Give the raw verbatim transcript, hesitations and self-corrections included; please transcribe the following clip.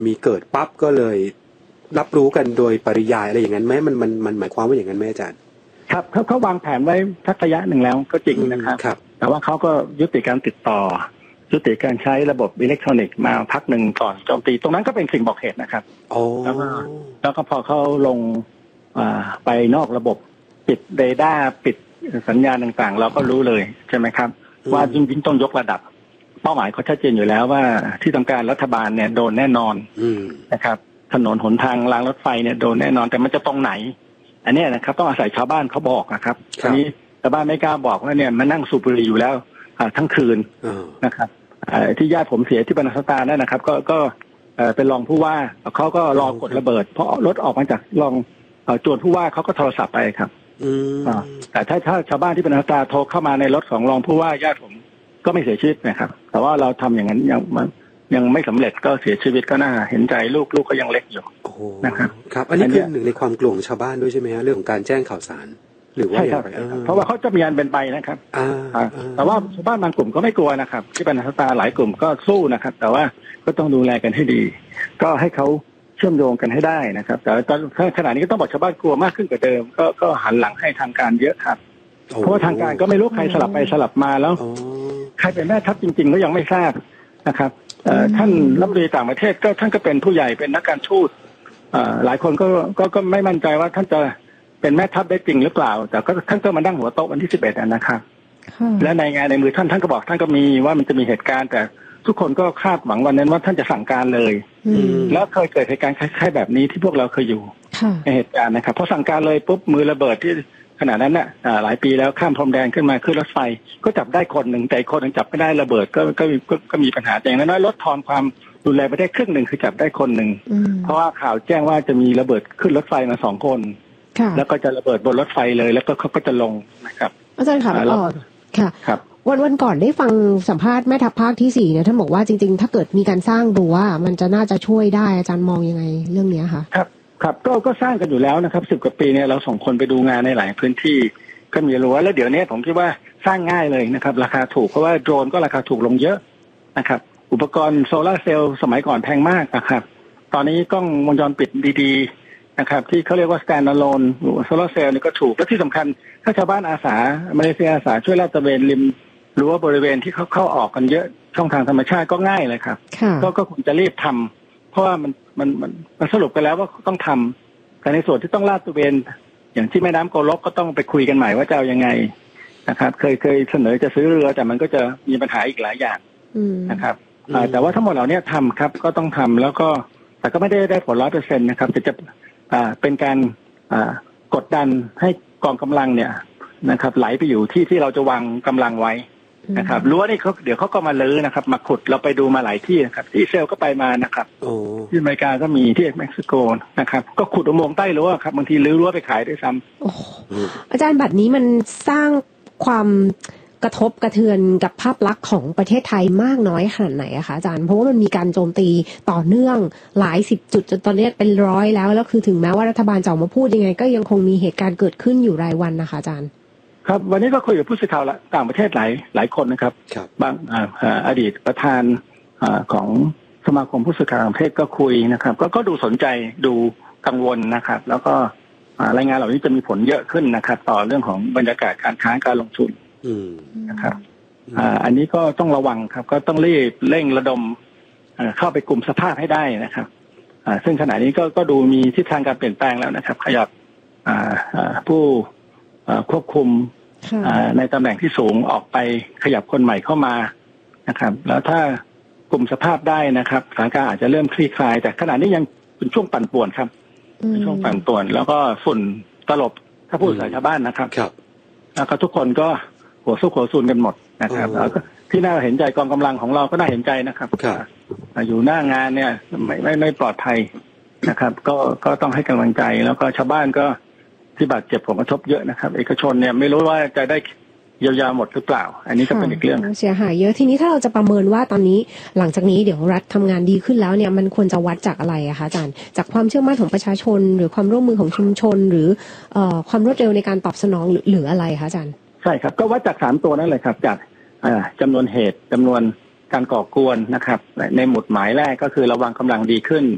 มีเกิดปั๊บก็เลยรับรู้กันโดยปริยายอะไรอย่างนั้นไหมมันมันมันหมายความว่าอย่างนั้นไหมอาจารย์ครับเขาเขาวางแผนไว้สักระยะหนึ่งแล้วก็จริงนะครับแต่ว่าเขาก็ยุติการติดต่อยุติการใช้ระบบอิเล็กทรอนิกส์มาพักหนึ่งก่อนโจมตีตรงนั้นก็เป็นสิ่งบอกเหตุนะครับแล้วก็แล้วก็พอเขาลงไปนอกระบบปิดเรดาร์ปิดสัญญาณต่างๆเราก็รู้เลยใช่ไหมครับว่าจริงๆต้องยกระดับเป้าหมายเขาชัดเจนอยู่แล้วว่าที่ทำการรัฐบาลเนี่ยโดนแน่นอนนะครับถนนหนทางรางรถไฟเนี่ยโดนแน่นอนแต่มันจะตรงไหนอันนี้นะครับต้องอาศัยชาวบ้านเขาบอกนะครับทีนี้ชาวบ้านไม่กล้าบอกว่าเนี่ยมานั่งสูบบุหรี่อยู่แล้วทั้งคืนนะครับที่ญาติผมเสียที่บรรณสตานั่นนะครับก็ก็เป็นรองผู้ว่าเขาก็รอกดระเบิดเพราะรถออกมาจากรองจวนผู้ว่าเขาก็โทรศัพท์ไปครับแต่ถ้าถ้าชาวบ้านที่บรรณสตาโทรเข้ามาในรถของรองผู้ว่าญาติผมก็ไม่เสียชีวิตนะครับแต่ว่าเราทำอย่างนั้นยังยังไม่สำเร็จก็เสียชีวิตก็น่าเห็นใจลูกลูกก็ยังเล็กอยู่นะครับครับอันนี้เป็นหนึ่งในความกลัวของชาวบ้านด้วยใช่ไหมฮะเรื่องของการแจ้งข่าวสารหรือว่าอย่างไรเพราะว่าเขาจะมีอันเป็นไปนะครับแต่ว่าชาวบ้านบางกลุ่มก็ไม่กลัวนะครับที่บรรณสตาหลายกลุ่มก็สู้นะครับแต่ว่าก็ต้องดูแลกันให้ดีก็ให้เขาเชื่อมโยงกันให้ได้นะครับแต่ตอนขณะนี้ก็ต้องบอกชาวบ้านกลัวมากขึ้นกว่าเดิมก็ก็หันหลังให้ทางการเยอะครับเพราะว่าทางการก็ไม่รู้ใครสลับไปสลับมาแล้วใครเป็นแม่ทัพจริงๆก็ยังไม่ทราบนะครับท่านรัฐมนตรีต่างประเทศก็ท่านก็เป็นผู้ใหญ่เป็นนักการทูตหลายคนก็ก็ก็ไม่มั่นใจว่าท่านจะเป็นแม่ทัพได้จริงหรือเปล่าแต่ก็ท่านก็มานั่งหัวโต๊ะวันที่สิบเอ็ดนะครับและในงานในมือท่านท่านก็บอกท่านก็มีว่ามันจะมีเหตุการณ์แต่ทุกคนก็คาดหวังวันนั้นว่าท่านจะสั่งการเลยแล้วเคยเกิดเหตุการณ์คล้ายๆแบบนี้ที่พวกเราเคยอยู่ในเหตุการณ์นะครับพอสั่งการเลยปุ๊บมือระเบิดที่ขณะนั้นน่ะหลายปีแล้วข้ามพรมแดนขึ้นมาขึ้นรถไฟก็จับได้คนหนึ่งแต่คนนึงจับไม่ได้ระเบิดก็ก็ก็ก็มีปัญหาอย่างน้อยลดทอนความรุนแรงไปได้ครึ่งหนึ่งคือจับได้คนหนึ่งเพราะว่าข่าวแจ้งว่าจะมีระเบิดขึ้นรถไฟมาสองคนแล้วก็จะระเบิดบนรถไฟเลยแล้วก็เขาก็จะลงนะครับอาจารย์ค่ะอ๋อค่ะครับวันวันก่อนได้ฟังสัมภาษณ์แม่ทัพภาคที่สี่เนี่ยท่านบอกว่าจริงๆถ้าเกิดมีการสร้างรั้วมันจะน่าจะช่วยได้อาจารย์มองยังไงเรื่องนี้คะครับครับก็ก็สร้างกันอยู่แล้วนะครับสิบกว่าปีเนี่ยเราส่งคนไปดูงานในหลายพื้นที่ก็มีรั้วแล้วเดี๋ยวนี้ผมคิดว่าสร้างง่ายเลยนะครับราคาถูกเพราะว่าโดรนก็ราคาถูกลงเยอะนะครับอุปกรณ์โซลาร์เซลล์สมัยก่อนแพงมากนะครับตอนนี้กล้องวงจรปิดดีๆนะครับที่เขาเรียกว่า stand alone โซลาร์เซลล์นี่ก็ถูกและที่สำคัญถ้าชาวบ้านอาสามาเลเซียอาสาช่วยลาดตระเวนริมรั้วบริเวณที่เขาเข้าออกกันเยอะช่องทางธรรมชาติก็ง่ายเลยครับก็ก็ควรจะรีบทำเพราะว่ามันมันมันมันสรุปกันแล้วว่าต้องทำแต่ในส่วนที่ต้องลาดตระเวนอย่างที่แม่น้ำโกลกก็ต้องไปคุยกันใหม่ว่าจะเอายังไงนะครับเคยเคยเสนอจะซื้อเรือแต่มันก็จะมีปัญหาอีกหลายอย่างนะครับแต่ว่าทั้งหมดเหล่านี้ทำครับก็ต้องทำแล้วก็แต่ก็ไม่ได้ได้ผลร้อยเปอร์เซ็นต์นะครับจะจะเป็นการกดดันให้กองกำลังเนี่ยนะครับไหลไปอยู่ที่ที่เราจะวางกำลังไว้นะครับรั้วนี่เขาเดี๋ยวเขาก็มาลื้อนะครับมาขุดเราไปดูมาหลายที่นะครับที่อิสราเอลก็ไปมานะครับที่อเมริกาก็มีที่เม็กซิโกนะครับก็ขุดอุโมงค์ใต้รั้วครับบางทีลื้อรั้วไปขายด้วยซ้ำอาจารย์บัดนี้มันสร้างความกระทบกระเทือนกับภาพลักษณ์ของประเทศไทยมากน้อยขนาดไหนอะคะอาจารย์เพราะว่ามันมีการโจมตีต่อเนื่องหลายสิบจุดจนตอนนี้เป็นร้อยแล้วแล้วคือถึงแม้ว่ารัฐบาลจะออกมาพูดยังไงก็ยังคงมีเหตุการณ์เกิดขึ้นอยู่รายวันนะคะอาจารย์ครับวันนี้ก็คุยกับผู้สื่อข่าวต่างประเทศหลายหลายคนนะครับบางอดีตประธานของสมาคมผู้สื่อข่าวต่างประเทศก็คุยนะครับก็ก็ดูสนใจดูกังวลนะครับแล้วก็รายงานเหล่านี้จะมีผลเยอะขึ้นนะครับต่อเรื่องของบรรยากาศการค้าการลงทุนนะครับอันนี้ก็ต้องระวังครับก็ต้องรีบเร่งระดมเข้าไปกลุ่มสภาพให้ได้นะครับซึ่งขณะนี้ก็ก็ดูมีทิศทางการเปลี่ยนแปลงแล้วนะครับขยับผู้ควบคุมในตำแหน่งที่สูงออกไปขยับคนใหม่เข้ามานะครับแล้วถ้ากลุ่มสภาพได้นะครับสถานการณ์อาจจะเริ่มคลี่คลายแต่ขณะนี้ยังเป็นช่วงปั่นป่วนครับเป็นช่วงปั่นป่วนแล้วก็ฝุ่นตลบถ้าพูดภาษาชาวบ้านนะครับแล้วก็ทุกคนก็หัวซุกหัวซุนกันหมดนะครับแล้วก็ที่น่าเห็นใจกองกำลังของเราก็น่าเห็นใจนะครับอยู่หน้างานเนี่ยไม่ไม่ไม่ปลอดภัยนะครับก็ก็ต้องให้กำลังใจแล้วก็ชาวบ้านก็ที่บาดเจ็บผลกระทบเยอะนะครับเอกชนเนี่ยไม่รู้ว่าจะได้เยียวยาหมดหรือเปล่าอันนี้ก็เป็นอีกเรื่องเสียหายเยอะทีนี้ถ้าเราจะประเมินว่าตอนนี้หลังจากนี้เดี๋ยวรัฐทำงานดีขึ้นแล้วเนี่ยมันควรจะวัดจากอะไรอะคะอาจารย์จากความเชื่อมั่นของประชาชนหรือความร่วมมือของชุมชนหรือเอ่อความรวดเร็วในการตอบสนองหรือหรืออะไรคะอาจารย์ใช่ครับก็วัดจากสามตัวนั่นเลยครับจากจำนวนเหตุจำนวนการก่อกวนนะครับในหมุดหมายแรกก็คือระวังกำลังดีขึ้น